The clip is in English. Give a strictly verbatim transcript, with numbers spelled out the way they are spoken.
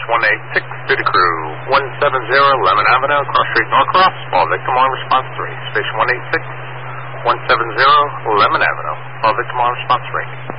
one eight six to the crew. one seven zero Lemon Avenue, Cross Street, Norcross. All victim on response three. Station one eight six, one seven zero Lemon Avenue. All victim on response three.